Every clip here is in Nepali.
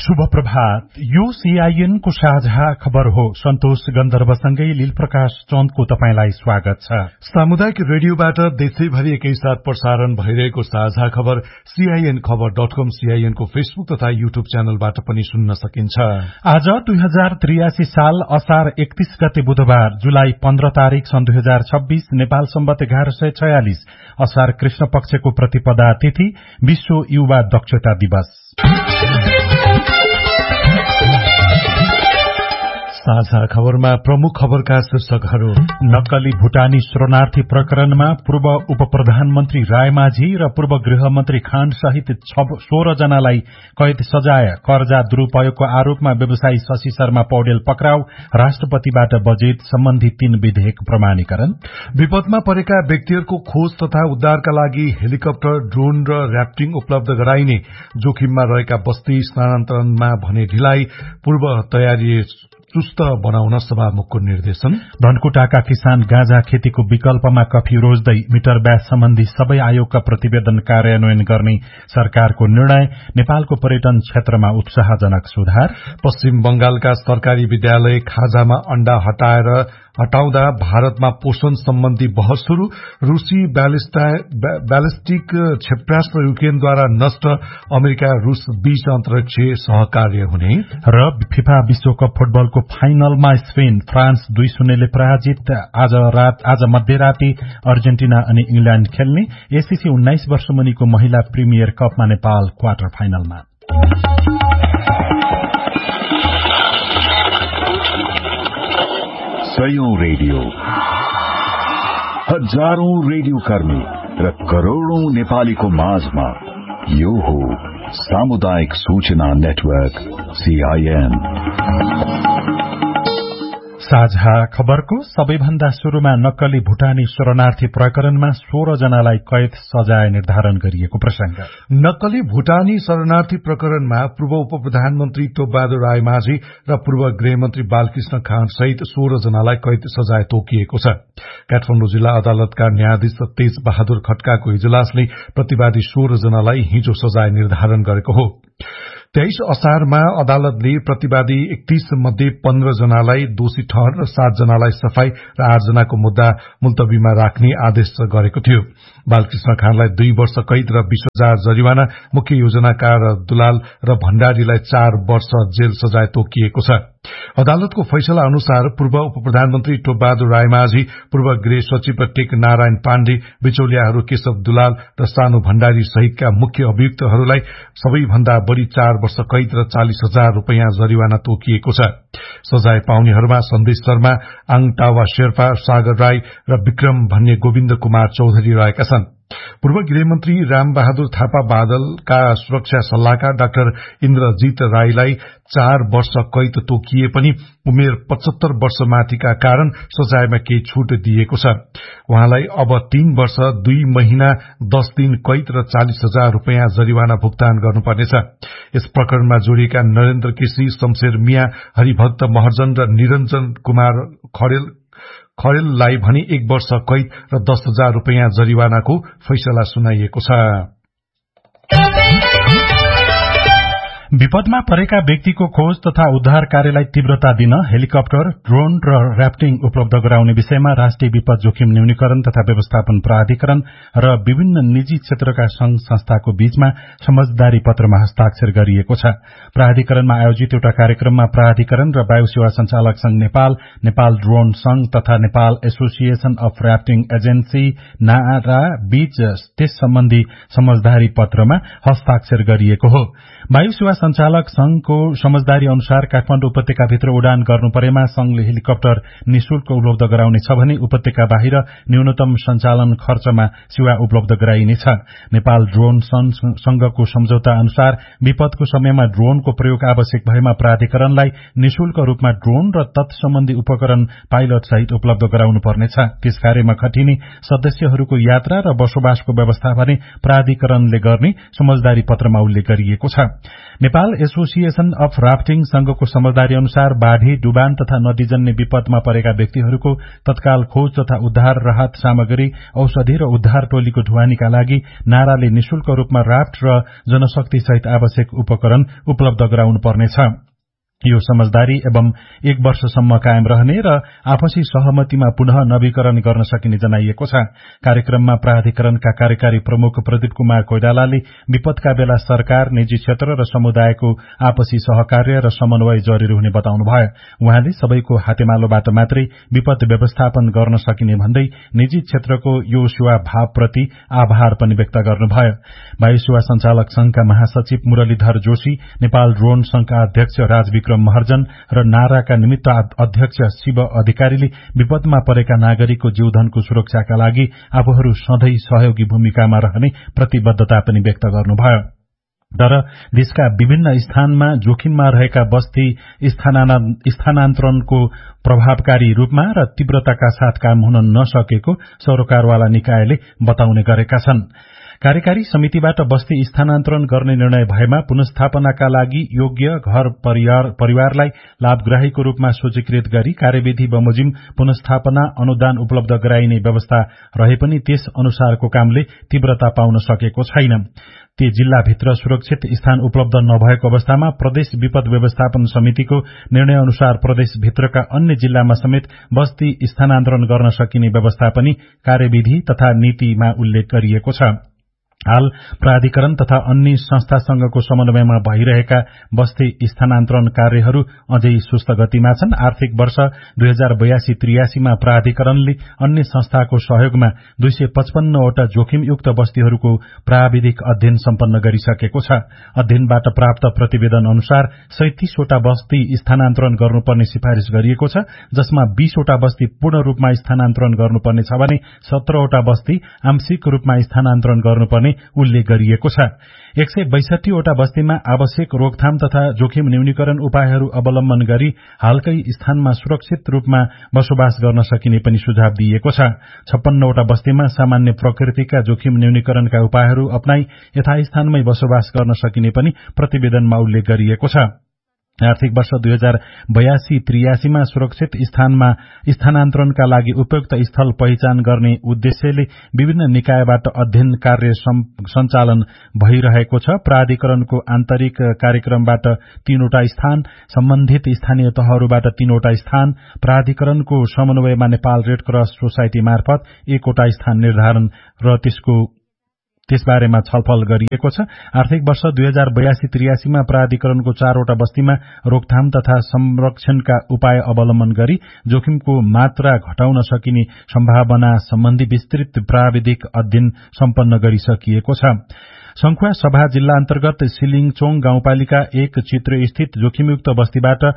शुभ प्रभात। यो सीआईएन को साझा खबर हो। सन्तोष गन्धर्वसँगै लीलप्रकाश चन्दको तपाईंलाई स्वागत छ। सामुदायिक रेडियोबाट देशैभरि एकैसाथ प्रसारण भइरहेको साझा खबर CINखबर.com, CIN को फेसबुक तथा युट्युब च्यानलबाट पनि सुन्न सकिन्छ। आज 2083 साल असार 31 गते बुधबार, जुलाई 15 तारिक सन् 2026, नेपाल सम्वत 1146, असार कृष्ण पक्षको प्रतिपदा तिथि, विश्व युवा दक्षता दिवस। साझा खबरमा प्रमुख खबरका शीर्षकहरू। नक्कली भूटानी शरणार्थी प्रकरणमा पूर्व उप प्रधानमन्त्री रायमाझी र पूर्व गृहमन्त्री खान सहित 16 जनालाई कैद सजाय। कर्जा दुरूपयोगको आरोपमा व्यवसायी शशि शर्मा पौडेल पक्राउ। राष्ट्रपतिबाट बजेट सम्बन्धी 3 विधेयक प्रमाणीकरण। विपदमा परेका व्यक्तिहरूको खोज तथा उद्धारका लागि हेलिकप्टर, ड्रोन र र्याफ्टिङ उपलब्ध गराइने। जोखिममा रहेका बस्ती स्थानान्तरणमा भने ढिलाइ। पूर्व तयारी चुस्त बनाउन सभामुखको निर्देशन। धनकुटाका किसान गाँजा खेतीको विकल्पमा कफी रोज्दै मिटर ब्याज सम्बन्धी सबै आयोगका प्रतिवेदन कार्यान्वयन गर्ने सरकारको निर्णय। नेपालको पर्यटन क्षेत्रमा उत्साहजनक सुधार। पश्चिम बंगालका सरकारी विद्यालय खाजामा अण्डा हटाउँदा भारतमा पोषण सम्बन्धी बहस शुरू। रूसी ब्यालिस्टिक क्षेपणास्त्र युक्रेनद्वारा नष्ट। अमेरिका रूस बीच अन्तरिक्षीय सहकार्य हुने। र फिफा विश्वकप फुटबलको फाइनलमा स्पेन फ्रान्स 2-0 ले पराजित। आज मध्यराती अर्जेन्टिना अनि इंग्ल्याण्ड खेल्ने। एसीसी 19 वर्ष मुनिको महिला प्रिमियर कपमा नेपाल क्वार्टर फाइनलमा। सयौं रेडियो, हजारौं रेडियो कर्मी र करोड़ौं नेपालीको माझमा यो हो सामुदायिक सूचना नेटवर्क CIN। साझा खबरको सबैभन्दा शुरूमा नक्कली भूटानी शरणार्थी प्रकरणमा 16 जनालाई कैद सजाय निर्धारण गरिएको प्रसंग। नक्कली भूटानी शरणार्थी प्रकरणमा पूर्व उप प्रधानमन्त्री टोपबहादुर रायमाझी र पूर्व गृहमन्त्री बालकृष्ण खान सहित 16 जनालाई कैद सजाय तोकिएको छ। काठमाडौँ जिल्ला अदालतका न्यायाधीश तेज बहादुर खड्काको इजलासले प्रतिवादी 16 जनालाई हिजो सजाय निर्धारण गरेको हो। 23 असारमा अदालतले प्रतिवादी 31 मध्ये 15 जनालाई दोषी ठहर र 7 जनालाई सफाई र 8 जनाको मुद्दा मुल्तवीमा राख्ने आदेश गरेको थियो। बालकृष्ण खानलाई 2 वर्ष कैद र 20,000 जरिवाना, मुख्य योजनाकार दुलाल र भण्डारीलाई 4 वर्ष जेल सजाय तोकिएको छ। अदालतको फैसला अनुसार पूर्व उप प्रधानमन्त्री टोपबहादुर रायमाझी, पूर्व गृह सचिव टेक नारायण पाण्डे, बिचौलियाहरू केशव दुलाल र सानु भण्डारी सहितका मुख्य अभियुक्तहरूलाई सबैभन्दा बढी 4 वर्ष कैद र 40,000 रुपैयाँ जरिवाना तोकिएको छ। सजाय पाउनेहरूमा सन्देश शर्मा, आङटावा शेर्पा, सागर राई र विक्रम भन्ने गोविन्द कुमार चौधरी रहेका छन्। पूर्व गृहमन्त्री रामबहादुर थापा बादलका सुरक्षा सल्लाहकार डाक्टर इन्द्रजीत राईलाई 4 वर्ष कैद तोकिए पनि उमेर 75 वर्षमाथिका कारण सजायमा केही छूट दिएको छ। उहाँलाई अब 3 वर्ष 2 महिना 10 दिन कैद र 40,000 रुपैयाँ जरिवाना भुक्तान गर्नुपर्नेछ। यस प्रकरणमा जोडिएका नरेन्द्र केसी, शमशेर मिया, हरिभक्त महर्जन र निरञ्जन कुमार खरेललाई भने 1 वर्ष कैद र 10,000 रुपैयाँ जरिवानाको फैसला सुनाइएको छ। विपदमा परेका व्यक्तिको खोज तथा उद्धार कार्यलाई तीव्रता दिन हेलिकप्टर, ड्रोन र र्याफ्टिङ उपलब्ध गराउने विषयमा राष्ट्रिय विपद जोखिम न्यूनीकरण तथा व्यवस्थापन प्राधिकरण र विभिन्न निजी क्षेत्रका संघ संस्थाको बीचमा समझदारी पत्रमा हस्ताक्षर गरिएको छ। प्राधिकरणमा आयोजित एउटा कार्यक्रममा प्राधिकरण र वायु सेवा संचालक संघ नेपाल, नेपाल ड्रोन संघ तथा Nepal association of rafting agency नारा बीच त्यस सम्बन्धी समझदारी पत्रमा हस्ताक्षर गरिएको हो। वायु सेवा संचालक संघको समझदारी अनुसार काठमाडौँ उपत्यकाभित्र उडान गर्नु परेमा संघले हेलिकप्टर निशुल्क उपलब्ध गराउनेछ भने उपत्यका बाहिर न्यूनतम संचालन खर्चमा सेवा उपलब्ध गराइनेछ। नेपाल ड्रोन संघको सम्झौता अनुसार विपदको समयमा ड्रोनको प्रयोग आवश्यक भएमा प्राधिकरणलाई निशुल्क रूपमा ड्रोन र तत्सम्बन्धी उपकरण पाइलट सहित उपलब्ध गराउनु पर्नेछ। त्यस कार्यमा खटिने सदस्यहरूको यात्रा र बसोबासको व्यवस्था भने प्राधिकरणले गर्ने समझदारी पत्रमा उल्लेख गरिएको छ। नेपाल एसोसिएशन अफ राफ्टिङ संघको समझदारी अनुसार बाढ़ी, डुबान तथा नदीजन्य विपदमा परेका व्यक्तिहरूको तत्काल खोज तथा उद्धार, राहत सामग्री, औषधि र उद्धार टोलीको ढुवानीका लागि नाराले निशुल्क रूपमा राफ्ट र जनशक्ति सहित आवश्यक उपकरण उपलब्ध गराउनु पर्नेछ। यो समझदारी एवं 1 वर्षसम्म कायम रहने र आपसी सहमतिमा पुनः नवीकरण गर्न सकिने जनाइएको छ। कार्यक्रममा प्राधिकरणका कार्यकारी प्रमुख प्रदीप कुमार कोइरालाले विपदका बेला सरकार, निजी क्षेत्र र समुदायको आपसी सहकार्य र समन्वय जरुरी हुने बताउनुभयो। उहाँले सबैको हातेमालोबाट मात्रै विपद व्यवस्थापन गर्न सकिने भन्दै निजी क्षेत्रको यो सेवाभावप्रति आभार पनि व्यक्त गर्नुभयो। वायु सेवा संचालक संघका महासचिव मुरलीधर जोशी, नेपाल ड्रोन संघका अध्यक्ष राजविक्रम महर्जन र नाराका निमित्त अध्यक्ष शिव अधिकारीले विपदमा परेका नागरिकको जीवधनको सुरक्षाका लागि आफूहरू सधैँ सहयोगी भूमिकामा रहने प्रतिबद्धता पनि व्यक्त गर्नुभयो। तर देशका विभिन्न स्थानमा जोखिममा रहेका बस्ती स्थानान्तरणको प्रभावकारी रूपमा र तीव्रताका साथ काम हुन नसकेको सरोकारवाला निकायले बताउने गरेका छन्। कार्यकारी समितिबाट बस्ती स्थानान्तरण गर्ने निर्णय भएमा पुनस्थापनाका लागि योग्य घर परिवारलाई लाभग्राहीको रूपमा सूचीकृत गरी कार्यविधि बमोजिम पुनस्थापना अनुदान उपलब्ध गराइने व्यवस्था रहे पनि त्यस अनुसारको कामले तीव्रता पाउन सकेको छैन। ती जिल्लाभित्र सुरक्षित स्थान उपलब्ध नभएको अवस्थामा प्रदेश विपद व्यवस्थापन समितिको निर्णय अनुसार प्रदेशभित्रका अन्य जिल्लामा समेत बस्ती स्थानान्तरण गर्न सकिने व्यवस्था पनि कार्यविधि तथा नीतिमा उल्लेख गरिएको छ। हाल प्राधिकरण तथा अन्य संस्थासँगको समन्वयमा भइरहेका बस्ती स्थानान्तरण कार्यहरू अझै सुस्त गतिमा छन्। आर्थिक वर्ष 2082-83 मा प्राधिकरणले अन्य संस्थाको सहयोगमा 255 वटा जोखिमयुक्त बस्तीहरूको प्राविधिक अध्ययन सम्पन्न गरिसकेको छ। अध्ययनबाट प्राप्त प्रतिवेदन अनुसार 37 वटा बस्ती स्थानान्तरण गर्नुपर्ने सिफारिश गरिएको छ, जसमा 20 वटा बस्ती पूर्ण रूपमा स्थानान्तरण गर्नुपर्ने छ भने 17 वटा बस्ती आंशिक रूपमा स्थानान्तरण गर्नुपर्ने उल्लेख गरिएको छ। 162 वटा बस्तीमा आवश्यक रोकथाम तथा जोखिम न्यूनीकरण उपायहरू अवलम्बन गरी हालकै स्थानमा सुरक्षित रूपमा बसोबास गर्न सकिने पनि सुझाव दिइएको छ। 56 वटा बस्तीमा सामान्य प्रकृतिका जोखिम न्यूनीकरणका उपायहरू अपनाई यथास्थानमै बसोबास गर्न सकिने पनि प्रतिवेदनमा उल्लेख गरिएको छ। आर्थिक वर्ष 2082-83 मा सुरक्षित स्थानमा स्थानान्तरणका लागि उपयुक्त स्थल पहिचान गर्ने उद्देश्यले विभिन्न निकायबाट अध्ययन कार्य सञ्चालन भइरहेको छ। प्राधिकरणको आन्तरिक कार्यक्रमबाट 3 वटा स्थान, सम्बन्धित स्थानीय तहहरूबाट 3 वटा स्थान, प्राधिकरणको समन्वयमा नेपाल रेड क्रस सोसाइटी मार्फत 1 वटा स्थान निर्धारण र त्यसबारेमा छलफल गरिएको छ। आर्थिक वर्ष 2082-83 मा प्राधिकरणको 4 वटा बस्तीमा रोकथाम तथा संरक्षणका उपाय अवलम्बन गरी जोखिमको मात्रा घटाउन सकिने सम्भावना सम्बन्धी विस्तृत प्राविधिक अध्ययन सम्पन्न गरिसकिएको छ। संखुवा सभा जिल्ला अन्तर्गत सिलिङचोङ गाउँपालिका 1 चित्र स्थित जोखिमयुक्त बस्तीबाट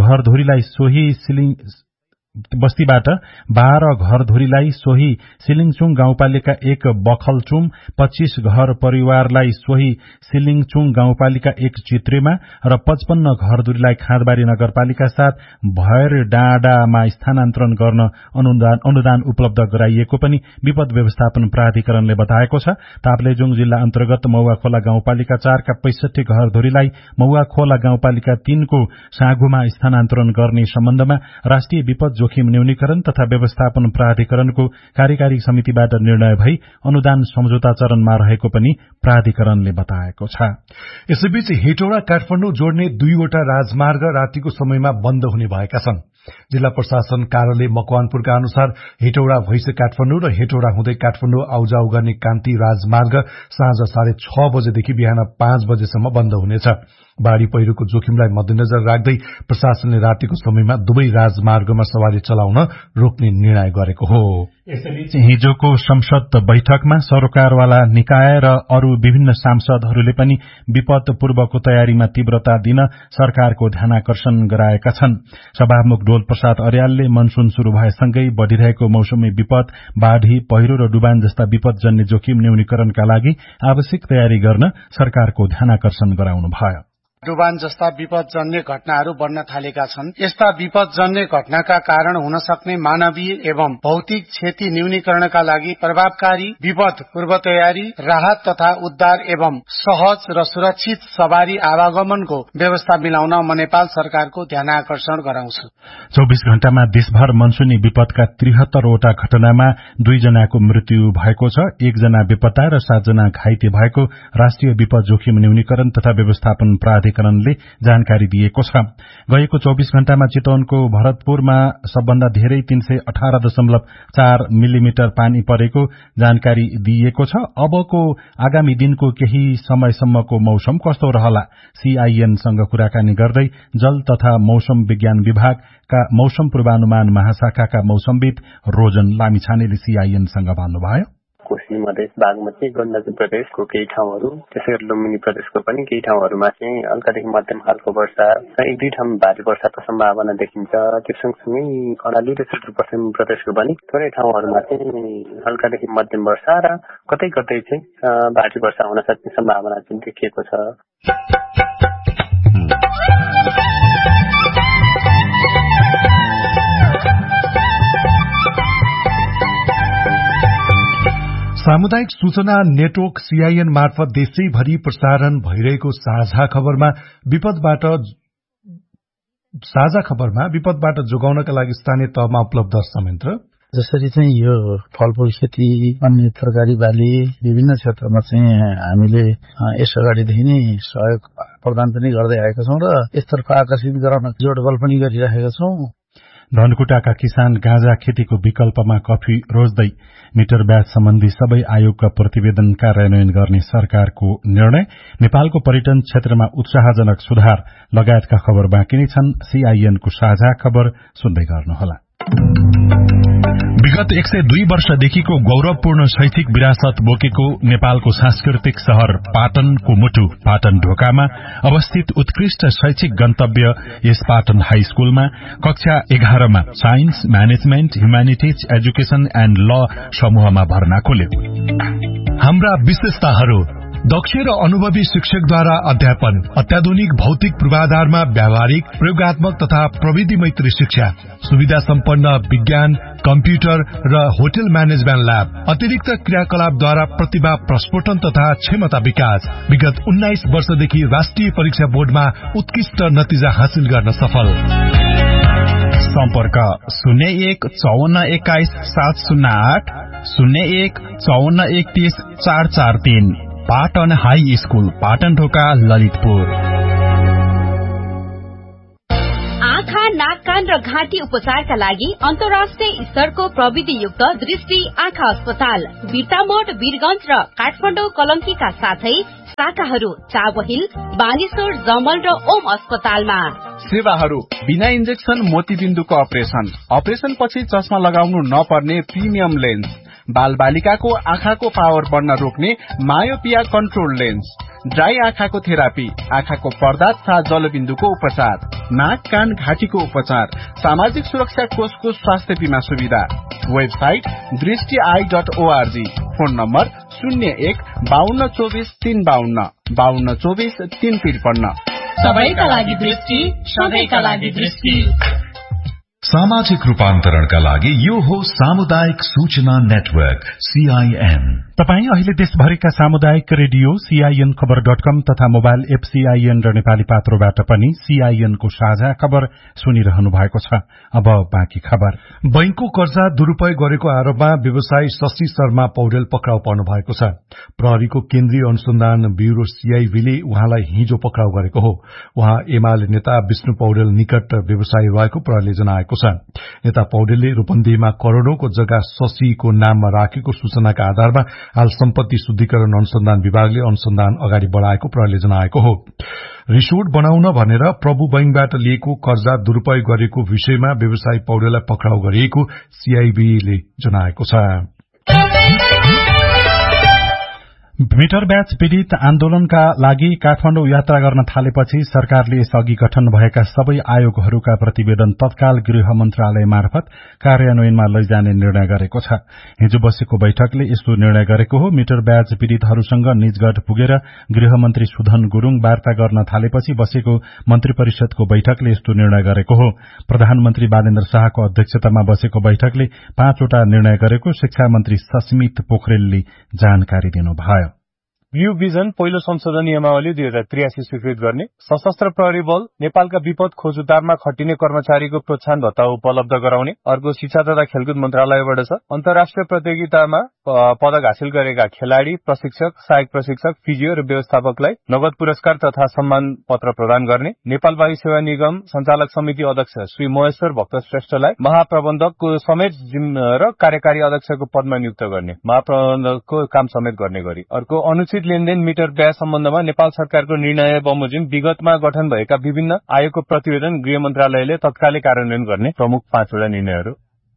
12 घरधुरीलाई सोही सिलिङचुङ गाउँपालिका 1 बखलचुम, 25 घर परिवारलाई सोही सिलिङचुङ गाउँपालिका 1 चित्रेमा र 55 घरधुरीलाई खाँदबारी नगरपालिका 7 भएर डाँडामा स्थानान्तरण गर्न अनुदान उपलब्ध गराइएको पनि विपद व्यवस्थापन प्राधिकरणले बताएको छ। ताप्लेजुङ जिल्ला अन्तर्गत मौवाखोला गाउँपालिका 4 का 65 घरधुरीलाई मौवाखोला गाउँपालिका 3 को साँगुमा स्थानान्तरण गर्ने सम्बन्धमा राष्ट्रिय विपद जोखिम न्यूनीकरण तथा व्यवस्थापन प्राधिकरणको कार्यकारी समितिबाट निर्णय भई अनुदान सम्झौता चरणमा रहेको पनि प्राधिकरणले बताएको छ। यसैबीच हेटौडा काठमाडौँ जोड्ने 2 वटा राजमार्ग रातिको समयमा बन्द हुने भएका छन्। जिल्ला प्रशासन कार्यालय मकवानपुरका अनुसार हेटौडा भैंसे काठमाडौँ र हेटौडा हुँदै काठमाडौँ आउजाउ गर्ने कान्ति राजमार्ग साँझ 6:30 बजेदेखि बिहान 5 बजेसम्म बन्द हुनेछ। बाढ़ी पहिरोको जोखिमलाई मध्यनजर राख्दै प्रशासनले रातिको समयमा दुवै राजमार्गमा सवारी चलाउन रोक्ने निर्णय गरेको हो। यसैबीच हिजोको संसद बैठकमा सरोकारवाला निकाय र अरू विभिन्न सांसदहरूले पनि विपद पूर्वको तयारीमा तीव्रता दिन सरकारको ध्यानाकर्षण गराएका छन्। सभामुख डोल प्रसाद अर्यालले मनसून शुरू भएसँगै बढ़िरहेको मौसमी विपद, बाढ़ी, पहिरो र डुबान जस्ता विपदजन्य जोखिम न्यूनीकरणका लागि आवश्यक तयारी गर्न सरकारको ध्यानाकर्षण गराउनुभयो। डुबान जस्ता विपदजन्य घटनाहरू बढ्न थालेका छन्। यस्ता विपदजन्य घटनाका कारण हुन सक्ने मानवीय एवं भौतिक क्षति न्यूनीकरणका लागि प्रभावकारी विपद पूर्व तयारी, राहत तथा उद्धार एवं सहज र सुरक्षित सवारी आवागमनको व्यवस्था मिलाउन म नेपाल सरकारको ध्यानआकर्षण गराउँछु। 24 घण्टामा देशभर मनसुनी विपदका 73 वटा घटनामा 2 जनाको मृत्यु भएको छ। 1 जना बेपत्ता र 7 जना घाइते भएको राष्ट्रिय विपद जोखिम न्यूनीकरण तथा व्यवस्थापन प्राधिकरणले जानकारी दिएको छ। गएको 24 घण्टामा चितवनको भरतपुरमा सबभन्दा धेरै 318.4 मिलिमिटर पानी परेको जानकारी दिएको छ। अबको आगामी दिनको केही समयसम्मको मौसम कस्तो रहला? सीआईएनसँग कुराकानी गर्दै जल तथा मौसम विज्ञान विभागका मौसम पूर्वानुमान महाशाखाका मौसमविद रोजन लामिछानेले सीआईएनसँग भन्नुभयो। कोशी मधेस बागमती गण्डकी प्रदेशको केही ठाउँहरू त्यसै गरी लुम्बिनी प्रदेशको पनि केही ठाउँहरूमा चाहिँ हल्कादेखि मध्यम खालको वर्षा, 1-2 ठाउँ भारी वर्षाको सम्भावना देखिन्छ। त्यो सँगसँगै कर्णाली र सुदूरपश्चिम प्रदेशको पनि थोरै ठाउँहरूमा चाहिँ हल्कादेखि मध्यम वर्षा र कतै कतै चाहिँ भारी वर्षा हुन सक्ने सम्भावना चाहिँ देखिएको छ। सामुदायिक सूचना नेटवर्क सीआईएन मार्फत देशैभरि प्रसारण भइरहेको साझा विपदबाट जोगाउनका लागि स्थानीय तहमा उपलब्ध संयन्त्र जसरी चाहिँ यो फलफूल खेती, अन्य तरकारी बाली विभिन्न क्षेत्रमा चाहिँ हामीले यस अगाडिदेखि नै सहयोग प्रदान पनि गर्दै आएका छौं र यसतर्फ आकर्षित गराउन जोडबल पनि गरिरहेका छौं। धनकुटाका किसान गाँजा खेतीको विकल्पमा कफी रोज्दै मिटर ब्याज सम्बन्धी सबै आयोगका प्रतिवेदन कार्यान्वयन गर्ने सरकारको निर्णय, नेपालको पर्यटन क्षेत्रमा उत्साहजनक सुधार लगायतका खबर बाँकी नै छन्। सीआईएनको साझा खबर सुन्दै गर्नुहोला। विगत 102 वर्षदेखिको गौरवपूर्ण शैक्षिक विरासत बोकेको नेपालको सांस्कृतिक शहर पाटनको मुटु पाटन ढोकामा अवस्थित उत्कृष्ट शैक्षिक गन्तव्य यस पाटन हाई स्कूलमा कक्षा 11 मा science, management, humanities, education and ल समूहमा भर्ना खोल्यो। हाम्रा विशेषताहरू: दक्ष र अनुभवी शिक्षकद्वारा अध्यापन, अत्याधुनिक भौतिक पूर्वाधारमा व्यावहारिक, प्रयोगात्मक तथा प्रविधि मैत्री शिक्षा, सुविधा सम्पन्न विज्ञान, कम्प्युटर र होटल म्यानेजमेन्ट ल्याब, अतिरिक्त क्रियाकलापद्वारा प्रतिभा प्रस्फोटन तथा क्षमता विकास। विगत 19 वर्षदेखि राष्ट्रिय परीक्षा बोर्डमा उत्कृष्ट नतिजा हासिल गर्न सफल। सम्पर्क 01 54 21 708 01 54 31 443। पाटन हाई स्कूल, पाटन ढोका, ललितपुर। आँखा, नाक, कान र घाँटी उपचारका लागि अन्तर्राष्ट्रिय स्तरको प्रविधियुक्त दृष्टि आँखा अस्पताल बिर्तामोड, वीरगंज र काठमाडौँ कलंकीका साथै शाखाहरू चाबहिल, बानेश्वर, जमल र ओम अस्पतालमा। सेवाहरू: बिना इन्जेक्सन मोतीबिन्दुको अपरेसन पछि चस्मा लगाउनु नपर्ने प्रिमियम लेन्स, बाल बालिकाको आँखाको पावर बढ्न रोक्ने मायोपिया कन्ट्रोल लेन्स, ड्राई आँखाको थेरापी, आँखाको पर्दा तथा जलबिन्दुको उपचार, नाक, कान, घाँटीको उपचार, सामाजिक सुरक्षा कोषको स्वास्थ्य बीमा सुविधा। वेबसाइट दृष्टि.org। Phone number 01 52 24 352 52 24 353। सबैका लागि दृष्टि, सबैका लागि दृष्टि। सामाजिक रूपान्तरणका लागि यो हो सामुदायिक सूचना नेटवर्क सीआईएन। तपाई अहिले देशभरिका सामुदायिक रेडियो सीआईएन खबर.com तथा मोबाइल एप सीआईएन र नेपाली पात्रोबाट पनि सीआईएनको साझा खबर सुनिरहनु भएको छ। अब बाँकी खबर। बैंकको कर्जा दुरूपयोग गरेको आरोपमा व्यवसायी शशि शर्मा पौडेल पक्राउ पर्नु भएको छ। प्रहरीको केन्द्रीय अनुसन्धान ब्यूरो सीआईबीले उहाँलाई हिजो पक्राउ गरेको हो। उहाँ एमाले नेता विष्णु पौडेल निकट व्यवसायी रहेको प्रहरीले जनाएको छ। नेता पौडेलले रूपन्देहीमा करोड़ौंको जग्गा शशीको नाममा राखेको सूचनाका आधारमा हाल सम्पत्ति शुद्धिकरण अनुसन्धान विभागले अनुसन्धान अगाडि बढ़ाएको प्रहरीले जनाएको हो। रिसोर्ट बनाउन भनेर प्रभु बैंकबाट लिएको कर्जा दुरूपयोग गरेको विषयमा व्यवसायी पौडेललाई पक्राउ गरिएको सीआईबीले जनाएको छ। मीटर ब्याज पीड़ित आन्दोलनका लागि काठमाडौँ यात्रा गर्न थालेपछि सरकारले यसअघि गठन भएका सबै आयोगहरूका प्रतिवेदन तत्काल गृह मन्त्रालय मार्फत कार्यान्वयनमा लैजाने निर्णय गरेको छ। हिजो बसेको बैठकले यस्तो निर्णय गरेको हो। मीटर ब्याज पीड़ितहरूसँग निजगढ पुगेर गृहमन्त्री सुधन गुरूङ वार्ता गर्न थालेपछि बसेको मन्त्री परिषदको बैठकले यस्तो निर्णय गरेको हो। प्रधानमन्त्री बालेन्द्र शाहको अध्यक्षतामा बसेको बैठकले 5 वटा निर्णय गरेको शिक्षा मन्त्री सस्मित पोखरेलले जानकारी दिनुभयो। न्यू भिजन पहिलो संशोधन नियमावली 2083 स्वीकृत गर्ने, सशस्त्र प्रहरी बल नेपालका विपद खोज उद्धारमा खटिने कर्मचारीको प्रोत्साहन भत्ता उपलब्ध गराउने। अर्को शिक्षा तथा खेलकुद मन्त्रालयबाट छ। अन्तर्राष्ट्रिय प्रतियोगितामा पदक हासिल गरेका खेलाड़ी, प्रशिक्षक, सहायक प्रशिक्षक, फिजियो र व्यवस्थापकलाई नगद पुरस्कार तथा सम्मान पत्र प्रदान गर्ने। नेपाल वायु सेवा निगम सञ्चालक समिति अध्यक्ष श्री महेश्वर भक्त श्रेष्ठलाई महाप्रबन्धकको समेत र कार्यकारी अध्यक्षको पदमा नियुक्त गर्ने, महाप्रबन्धकको काम समेत गर्ने गरी। अर्को अनुचित लेनदेन मीटर ब्याज सम्बन्धमा नेपाल सरकारको निर्णय बमोजिम विगतमा गठन भएका विभिन्न आयोगको प्रतिवेदन गृह मन्त्रालयले तत्कालै कार्यान्वयन गर्ने प्रमुख 5 वटा निर्णयहरू।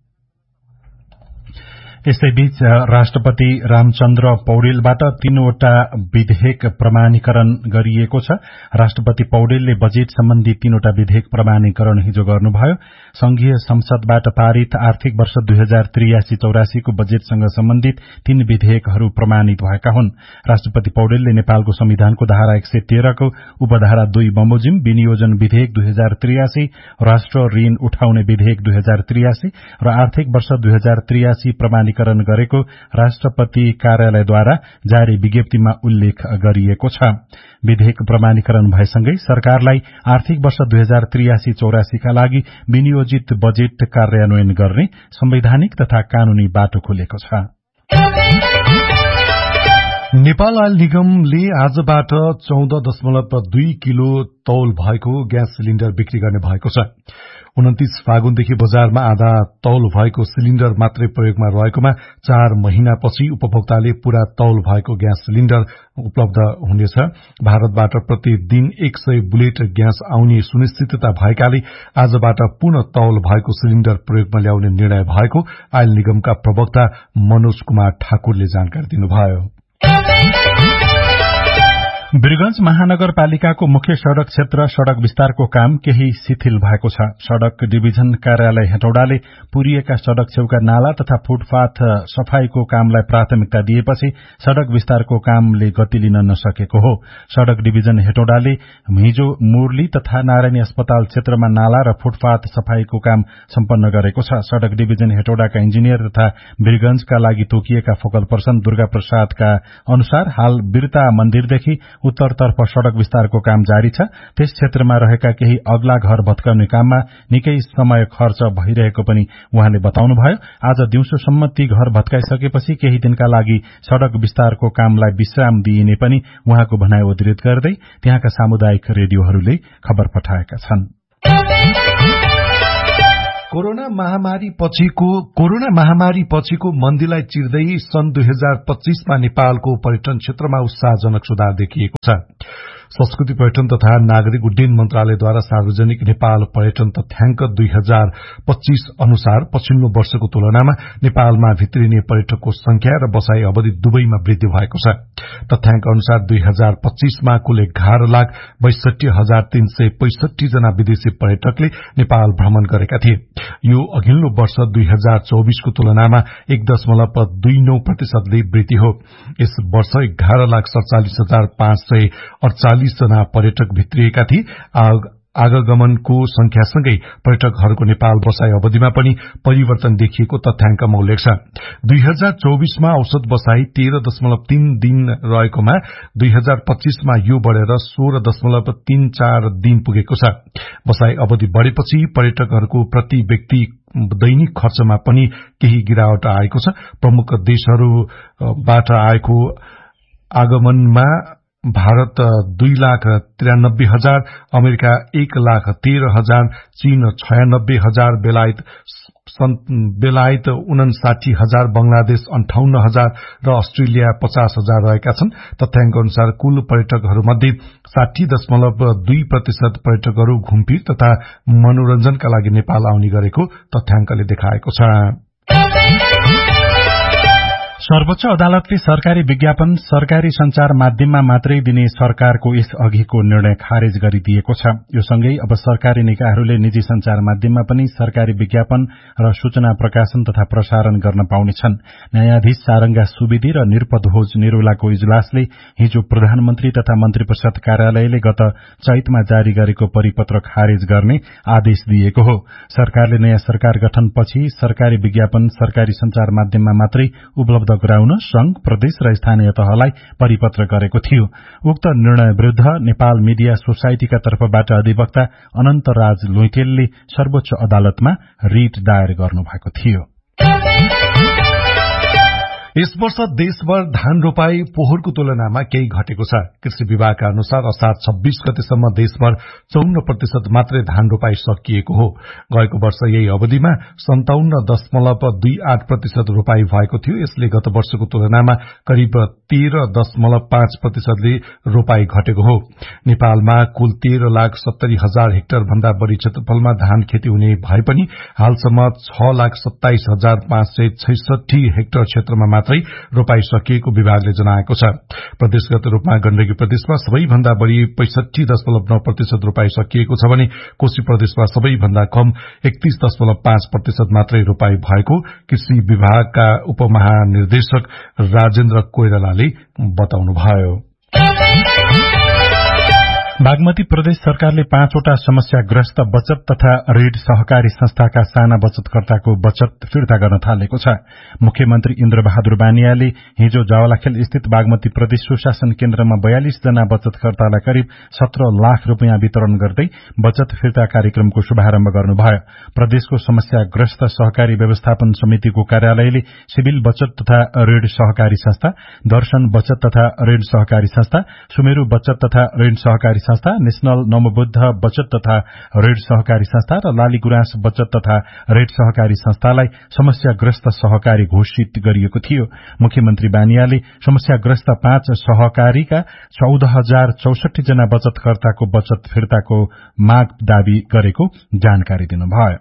यसैबीच राष्ट्रपति रामचन्द्र पौडेलबाट 3 वटा विधेयक प्रमाणीकरण गरिएको छ। राष्ट्रपति पौडेलले बजेट सम्बन्धी 3 वटा विधेयक प्रमाणीकरण हिजो गर्नुभयो। संघीय संसदबाट पारित आर्थिक वर्ष 2083-84 को बजेटसँग सम्बन्धित 3 विधेयकहरू प्रमाणित भएका हुन्। राष्ट्रपति पौडेलले नेपालको संविधानको धारा 113 को उपधारा 2 बमोजिम विनियोजन विधेयक 2083, राष्ट्र ऋण उठाउने विधेयक 2083 र आर्थिक वर्ष 2083 प्रमाणीकरण गरेको राष्ट्रपति कार्यालयद्वारा जारी विज्ञप्तिमा उल्लेख गरिएको छ। विधेयक प्रमाणीकरण भएसँगै सरकारलाई आर्थिक वर्ष 2083-84 का लागि विनियोजित बजेट कार्यान्वयन गर्ने संवैधानिक तथा कानूनी बाटो खुलेको छ। नेपाल आयल निगमले आजबाट 14.2 किलो तौल भएको ग्यास सिलिण्डर बिक्री गर्ने भएको छ। 29 फागुनदेखि बजारमा आधा तौल भएको सिलिण्डर मात्रै प्रयोगमा रहेकोमा 4 महिनापछि उपभोक्ताले पूरा तौल भएको ग्यास सिलिण्डर उपलब्ध हुनेछ। भारतबाट प्रतिदिन 100 बुलेट ग्यास आउने सुनिश्चितता भएकाले आजबाट पूर्ण तौल भएको सिलिण्डर प्रयोगमा ल्याउने निर्णय भएको आयल निगमका प्रवक्ता मनोज कुमार ठाकुरले जानकारी दिनुभयो। वीरगंज महानगरपालिकाको मुख्य सड़क क्षेत्र सड़क विस्तारको काम केही शिथिल भएको छ। सड़क डिभिजन कार्यालय हेटौडाले पुरिएका सड़क छेउका नाला तथा फुटपाथ सफाईको कामलाई प्राथमिकता दिएपछि सड़क विस्तारको कामले गति लिन नसकेको हो। सड़क डिभिजन हेटौडाले हिजो मुरली तथा नारायणी अस्पताल क्षेत्रमा नाला र फुटपाथ सफाईको काम सम्पन्न गरेको छ। सड़क डिभिजन हेटौडाका इन्जिनियर तथा वीरगंजका लागि तोकिएका फोकल पर्सन दुर्गा प्रसादका अनुसार हाल बिरता मन्दिरदेखि उत्तरतर्फ सड़क विस्तारको काम जारी छ। त्यस क्षेत्रमा रहेका केही अग्ला घर भत्काउने काममा निकै समय खर्च भइरहेको पनि उहाँले बताउनुभयो। आज दिउँसोसम्म ती घर भत्काइसकेपछि केही दिनका लागि सड़क विस्तारको कामलाई विश्राम दिइने पनि उहाँको भनाइ उद्धृत गर्दै त्यहाँका सामुदायिक रेडियोहरूले खबर पठाएका छन्। कोरोना महामारी पछिको मन्दीलाई चिर्दै सन् 2025 मा नेपालको पर्यटन क्षेत्रमा उत्साहजनक सुधार देखिएको छ। संस्कृति पर्यटन तथा नागरिक उड्डयन मन्त्रालयद्वारा सार्वजनिक नेपाल पर्यटन तथ्याङ्क 2025 अनुसार पछिल्लो वर्षको तुलनामा नेपालमा भित्रिने पर्यटकको संख्या र बसाई अवधि दुवैमा वृद्धि भएको छ। तथ्याङ्क अनुसार 2025 मा कुल 11,62,365 जना विदेशी पर्यटकले नेपाल भ्रमण गरेका थिए। यो अघिल्लो वर्ष 2024 को तुलनामा 1.29% वृद्धि हो। यस वर्ष 11,47,548 जना पर्यटक भित्रिएका थिए। आगमनको संख्यासँगै पर्यटकहरूको नेपाल बसाई अवधिमा पनि परिवर्तन देखिएको तथ्याङ्कमा उल्लेख छ। 2024 मा औसत बसाई 13.3 दिन रहेकोमा 2025 मा यो बढ़ेर 16.34 दिन पुगेको छ। बसाई अवधि बढ़ेपछि पर्यटकहरूको प्रति व्यक्ति दैनिक खर्चमा पनि केही गिरावट आएको छ। प्रमुख देशहरूबाट आएको आगमनमा भारत 2,93,000, अमेरिका 1,13,000, चीन 96,000, बेलायत 59,000, बंगलादेश 58,000 र अस्ट्रेलिया 50,000 रहेका छन्। तथ्याङ्क अनुसार कुल पर्यटकहरूमध्ये 60.2% पर्यटकहरू घुमफिर तथा मनोरञ्जनका लागि नेपाल आउने गरेको तथ्याङ्कले देखाएको छ। सर्वोच्च अदालतले सरकारी विज्ञापन सरकारी संचार माध्यममा मात्रै दिने सरकारको यस अघिको निर्णय खारेज गरिदिएको छ। यो सँगै अब सरकारी निकायहरूले निजी संचार माध्यममा पनि सरकारी विज्ञापन र सूचना प्रकाशन तथा प्रसारण गर्न पाउनेछन्। न्यायाधीश सारंगा सुवेदी र निरपध्वज निरौलाको इजलासले हिजो प्रधानमन्त्री तथा मन्त्री परिषद कार्यालयले गत चैतमा जारी गरेको परिपत्र खारेज गर्ने आदेश दिएको हो। सरकारले नयाँ सरकार गठनपछि सरकारी विज्ञापन सरकारी संचार माध्यममा मात्रै उपलब्ध गराउन संघ, प्रदेश र स्थानीय तहलाई परिपत्र गरेको थियो। उक्त निर्णय विरूद्ध नेपाल मिडिया सोसाइटीका तर्फबाट अधिवक्ता अनन्तराज लुइटेलले सर्वोच्च अदालतमा रिट दायर गर्नुभएको थियो। यस वर्ष देशभर धान रोपाई पोहोरको तुलनामा केही घटेको छ। कृषि विभागका अनुसार असार 26 गतेसम्म देशभर 54% मात्रै धान रोपाई सकिएको हो। गएको वर्ष यही अवधिमा 57.28% रोपाई भएको थियो। यसले गत वर्षको तुलनामा करिब 13.5%ले रोपाई घटेको हो। नेपालमा कुल 13,70,000 हेक्टर भन्दा बढ़ी क्षेत्रफलमा धान खेती हुने भए पनि हालसम्म 6,27,566 हेक्टर क्षेत्रमा मात्रै रोपाई सकिएको विभागले जनाएको छ। प्रदेशगत रूपमा गण्डकी प्रदेशमा सबैभन्दा बढ़ी 65.9% रोपाई सकिएको छ भने कोशी प्रदेशमा सबैभन्दा कम 31.5% मात्रै रोपाई भएको कृषि विभागका उपमहानिर्देशक राजेन्द्र कोइरालाले बताउनुभयो। बागमती प्रदेश सरकारले 5वटा समस्याग्रस्त बचत तथा ऋण सहकारी संस्थाका साना बचतकर्ताको बचत फिर्ता गर्न थालेको छ। मुख्यमन्त्री इन्द्रबहादुर बानियाले हिजो जावलाखेल स्थित बागमती प्रदेश सुशासन केन्द्रमा 42 जना बचतकर्तालाई करिब 17 लाख रूपियाँ वितरण गर्दै बचत फिर्ता कार्यक्रमको शुभारम्भ गर्नुभयो। प्रदेशको समस्याग्रस्त सहकारी व्यवस्थापन समितिको कार्यालयले सिभिल बचत तथा ऋण सहकारी संस्था, दर्शन बचत तथा ऋण सहकारी संस्था, सुमेरु बचत तथा ऋण सहकारी संस्था, नेशनल नमोबुद्ध बचत तथा ऋण सहकारी संस्था र लालीगुराँस बचत तथा ऋण सहकारी संस्थालाई समस्याग्रस्त सहकारी घोषित गरिएको थियो। मुख्यमन्त्री बानियाले समस्याग्रस्त 5 सहकारीका 14,064 जना बचतकर्ताको बचत फिर्ताको माग दावी गरेको जानकारी दिनुभयो।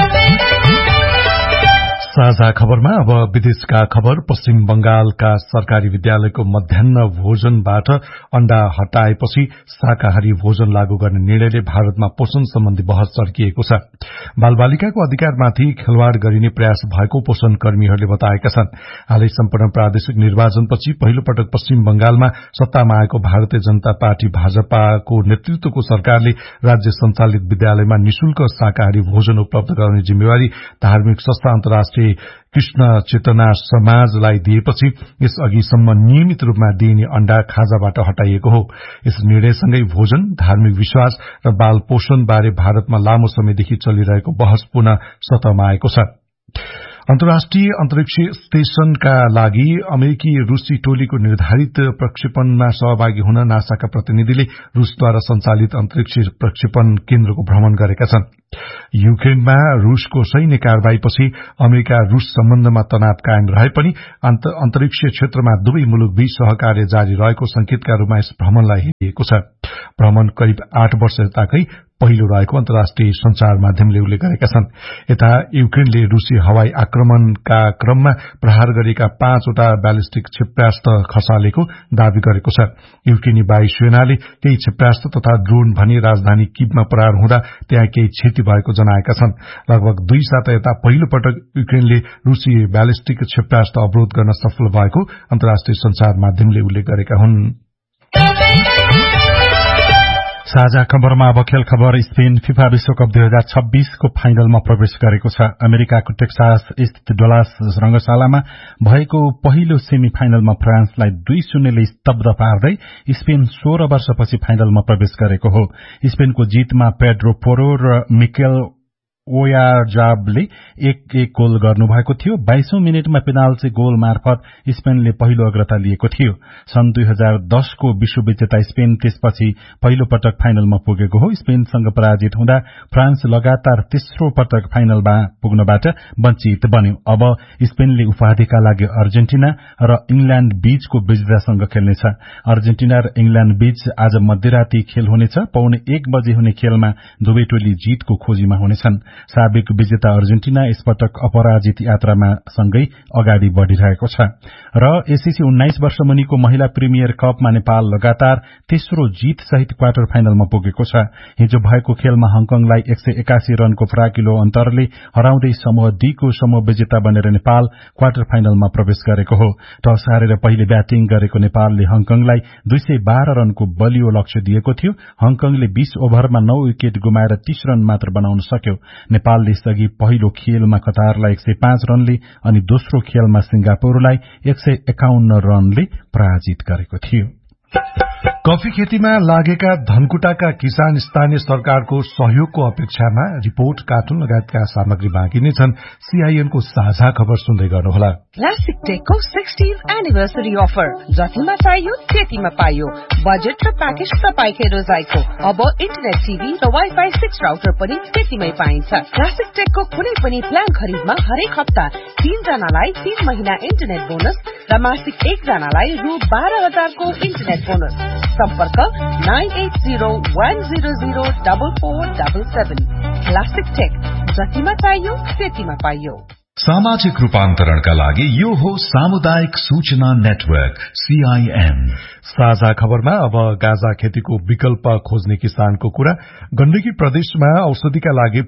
साझा खबरमा अब विदेशका खबर। पश्चिम बंगालका सरकारी विद्यालयको मध्याह्न भोजनबाट अण्डा हटाएपछि शाकाहारी भोजन लागू गर्ने निर्णयले भारतमा पोषण सम्बन्धी बहस चर्किएको छ। बालबालिकाको अधिकारमाथि खेलवाड़ गरिने प्रयास भएको पोषण कर्मीहरूले बताएका छन्। हालै सम्पन्न प्रादेशिक निर्वाचनपछि पहिलो पटक पश्चिम बंगालमा सत्तामा आएको भारतीय जनता पार्टी भाजपाको नेतृत्वको सरकारले राज्य सञ्चालित विद्यालयमा निशुल्क शाकाहारी भोजन उपलब्ध गराउने जिम्मेवारी धार्मिक संस्था अन्तर्राष्ट्रिय कृष्ण चेतना समाजलाई दिएपछि यस अघिसम्म नियमित रूपमा दिइने अण्डा खाजाबाट हटाइएको हो। यस निर्णयसँगै भोजन, धार्मिक विश्वास र बाल पोषण बारे भारतमा लामो समयदेखि चलिरहेको बहस पुनः सतहमा आएको छ। अन्तर्राष्ट्रिय अन्तरिक्ष स्टेशनका लागि अमेरिकी रूसी टोलीको निर्धारित प्रक्षेपणमा सहभागी हुन नासाका प्रतिनिधिले रूसद्वारा सञ्चालित अन्तरिक्ष प्रक्षेपण केन्द्रको भ्रमण गरेका छन्। युक्रेनमा रूसको सैन्य कारबाहीपछि अमेरिका रूस सम्बन्धमा तनाव कायम रहे पनि अन्तरिक्ष क्षेत्रमा दुवै मुलुकबीच सहकार्य जारी रहेको संकेतका रूपमा यस भ्रमणलाई हेरिएको छ। भ्रमण करिब 8 वर्ष यताकै पहिलो रहेको अन्तर्राष्ट्रिय संचार माध्यमले उल्लेख गरेका छन्। यता युक्रेनले रूसी हवाई आक्रमणका क्रममा प्रहार गरेका 5वटा ब्यालिस्टिक क्षेप्यास्त्र खसालेको दावी गरेको छ। युक्रेनी वायुसेनाले केही क्षेप्यास्त्र तथा ड्रोन भनी राजधानी किभमा प्रहार हुँदा त्यहाँ केही क्षति भएको जनाएका छन्। लगभग 2 साता यता पहिलो पटक युक्रेनले रूसी ब्यालिस्टिक क्षेप्यास्त्र अवरोध गर्न सफल भएको अन्तर्राष्ट्रिय संचार माध्यमले उल्लेख गरेका हुन्। साझा खबरमा अब खेल खबर। स्पेन फिफा विश्वकप 2026 को फाइनलमा प्रवेश गरेको छ। अमेरिकाको टेक्सास स्थित डलास रंगशालामा भएको पहिलो सेमी फाइनलमा फ्रान्सलाई 2-0 ले स्तब्ध पार्दै स्पेन 16 वर्षपछि फाइनलमा प्रवेश गरेको हो। स्पेनको जीतमा पेड्रो पोरो र मिकेल ओयाजाबले 1-1 गोल गर्नुभएको थियो। 22औं मिनेटमा पेनाल्टी गोल मार्फत स्पेनले पहिलो अग्रता लिएको थियो। सन् 2010 को विश्व विजेता स्पेन त्यसपछि पहिलो पटक फाइनलमा पुगेको हो। स्पेनसँग पराजित हुँदा फ्रान्स लगातार तेस्रो पटक फाइनलमा पुग्नबाट वञ्चित बन्यो। अब स्पेनले उपाधिका लागि अर्जेन्टिना र इंग्ल्याण्ड बीचको विजेतासँग खेल्नेछ। अर्जेन्टिना र इंग्ल्याण्ड बीच आज मध्यराती खेल हुनेछ। 1:15 बजे हुने खेलमा दुवै टोली जीतको खोजीमा हुनेछन्। साबिक विजेता अर्जेन्टिना यसपटक अपराजित यात्रामा सँगै अगाडि बढ़िरहेको छ र एसीसी 19 वर्ष मुनिको महिला प्रिमियर कपमा नेपाल लगातार तेस्रो जीत सहित क्वार्टर फाइनलमा पुगेको छ। हिजो भएको खेलमा हङकङलाई 181 रनको फराकिलो अन्तरले हराउँदै समूह डी को समूह विजेता बनेर नेपाल क्वार्टर फाइनलमा प्रवेश गरेको हो। टस हारेर पहिले ब्याटिङ गरेको नेपालले हङकङलाई 212 रनको बलियो लक्ष्य दिएको थियो। हङकङले 20 ओभरमा 9 विकेट गुमाएर 30 रन मात्र बनाउन सक्यो। नेपालले यसअघि पहिलो खेलमा कतारलाई 105 रनले अनि दोस्रो खेलमा सिंगापुरलाई 151 रनले पराजित गरेको थियो। कफी खेतीमा लागेका धनकुटाका किसान स्थानीय सरकारको सहयोगको अपेक्षामा रिपोर्ट, कार्टुन लगायतका सामग्री बाँकी नै छन्। सीआईएनको साझा खबर सुन्दै गर्नुहोला। क्लासिक टेकको 16th एनिभर्सरी अफर, जतिमा चाहियो त्यतिमा पाइयो। बजेट र प्याकेज तपाईकै रोजाइको। अब इन्टरनेट टिभी र वाइफाई 6 राउटर पनि त्यतिमै पाइन्छ। क्लासिक टेकको कुनै पनि प्लान खरिदमा हरेक हप्ता 3 जनालाई 3 महिना इन्टरनेट बोनस र मासिक 1 जनालाई रु 12,000 को इन्टरनेट बोनस। सम्पर्क 9801004477। क्लासिक टेक, जतिमा चाहियो त्यतिमा पाइयो। सामाजिक रूपान्तरणका लागि यो हो सामुदायिक सूचना नेटवर्क सीआईएन। साझा खबरमा अब गाँजा खेतीको विकल्प खोज्ने किसानको कुरा। गण्डकी प्रदेशमा औषधिका लागि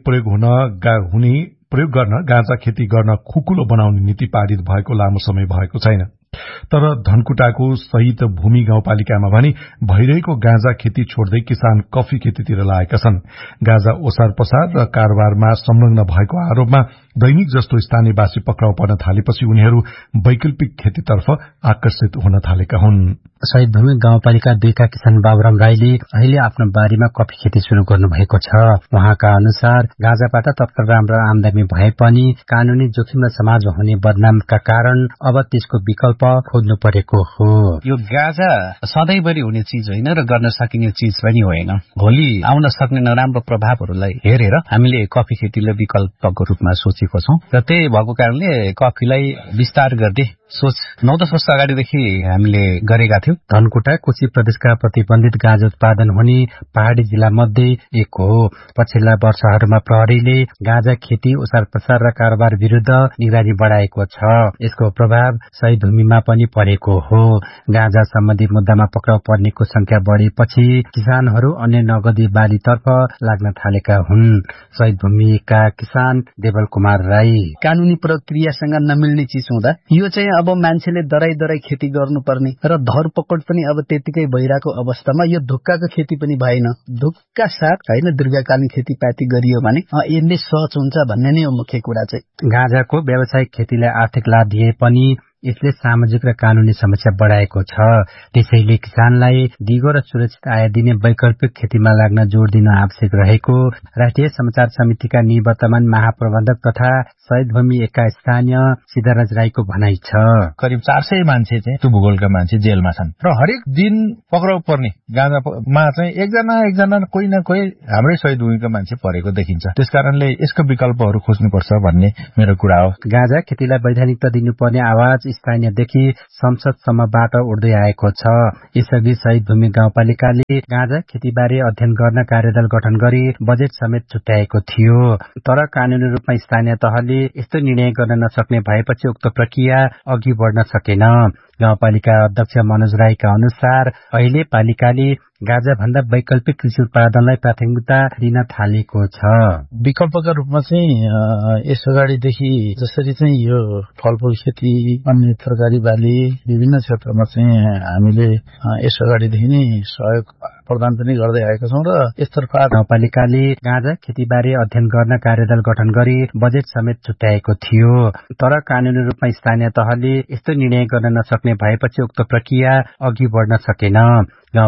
प्रयोग गर्न गाँजा खेती गर्न खुकुलो बनाउने नीति पारित भएको लामो समय भएको छैन। तर धनकुटाको सहित भूमि गाउँपालिकामा भने भइरहेको गाँजा खेती छोड्दै किसान कफी खेतीतिर लागेका छन्। गाँजा ओसार पसार र कारोबारमा संलग्न भएको आरोपमा दैनिक जस्तो स्थानीयवासी पक्राउ पर्न थालेपछि उनीहरू वैकल्पिक खेतीतर्फ आकर्षित हुन थालेका हुन्। शहीद भूमि गाउँपालिका 2 का किसान बाबुराम राईले अहिले आफ्नो बारीमा कफी खेती शुरू गर्नु भएको छ। उहाँका अनुसार गाँजाबाट तत्काल राम्रो आमदानी भए पनि कानूनी जोखिम र समाजमा हुने बदनामका कारण अब त्यसको विकल्प खोज्नु परेको हो। यो गाँजा सधैँभरि हुने चीज होइन र गर्न सकिने चीज पनि होइन। भोलि आउन सक्ने नराम्रो प्रभावहरूलाई हेरेर हामीले कफी खेतीलाई विकल्पको रूपमा सोचेको छौं र त्यही भएको कारणले कफीलाई विस्तार गर्ने सोच 9-10 वर्ष अगाडिदेखि हामीले गरेका थियौं। धनकुटा कोशी प्रदेशका प्रतिबन्धित गाँजा उत्पादन हुने पहाड़ी जिल्ला मध्ये एक हो। पछिल्ला वर्षहरूमा प्रहरीले गाँजा खेती, ओसार पसार र कारोबार विरुद्ध निगरानी बढाएको छ। यसको प्रभाव शहीद भूमिमा पनि परेको हो। गाँजा सम्बन्धी मुद्दामा पक्राउ पर्नेको संख्या बढेपछि किसानहरू अन्य नगदी बालीतर्फ लाग्न थालेका हुन्। शहीद भूमिका किसान देवल कुमार राई, कानूनी प्रक्रियासँग नमिल्ने चीज हुँदा यो चाहिँ अब मान्छेले दराई खेती गर्नुपर्ने र धरपकड पनि अब त्यतिकै भइरहेको अवस्थामा यो धुक्काको खेती पनि भएन। धुक्का साथ हैन दीर्घकालीन खेतीपाती गरियो भने यसले सहज हुन्छ भन्ने नै हो मुख्य कुरा चाहिँ। गाँजाको व्यावसायिक खेतीलाई आर्थिक लाभ दिए पनि यसले सामाजिक र कानूनी समस्या बढाएको छ। त्यसैले किसानलाई दिगो र सुरक्षित आय दिने वैकल्पिक खेतीमा लाग्न जोड़ दिन आवश्यक रहेको राष्ट्रिय समाचार समितिका निवर्तमान महाप्रबन्धक तथा शहीद भूमि एकका स्थानीय सिद्धराज राईको भनाइ छ। करिब 400 मान्छे चाहिँ त्यो भूगोलका मान्छे जेलमा छन् र हरेक दिन पक्राउ पर्ने गाँजामा चाहिँ एकजना कोही न कोही हाम्रै शहीद भूमिका मान्छे परेको देखिन्छ। त्यसकारणले यसको विकल्पहरू खोज्नुपर्छ भन्ने मेरो कुरा हो। गाँजा खेतीलाई वैधानिकता दिनुपर्ने आवाज स्थानीयदेखि संसदसम्मबाट उठ्दै आएको छ। यसअघि शहीद भूमि गाउँपालिकाले गाँजा खेतीबारे अध्ययन गर्न कार्यदल गठन गरी बजेट समेत छुट्याएको थियो। तर कानूनी रूपमा स्थानीय तहले यस्तो निर्णय गर्न नसक्ने भएपछि उक्त प्रक्रिया अघि बढ्न सकेन। गाउँपालिका अध्यक्ष मनोज राईका अनुसार अहिले पालिकाले गाँजा भन्दा वैकल्पिक कृषि उत्पादनलाई प्राथमिकता दिन थालेको छ। विकल्पका रूपमा चाहिँ यस अगाडिदेखि जसरी चाहिँ यो फलफूल खेती, अन्य तरकारी बाली विभिन्न क्षेत्रमा चाहिँ हामीले यस अगाडिदेखि नै सहयोग प्रदान पनि गर्दै आएका छौं र यसतर्फ गाउँपालिकाले गाँजा खेतीबारे अध्ययन गर्न कार्यदल गठन गरी बजेट समेत छुट्याएको थियो। तर कानूनी रूपमा स्थानीय तहले यस्तो निर्णय गर्न नसक्ने भएपछि उक्त प्रक्रिया अघि बढ्न सकेन।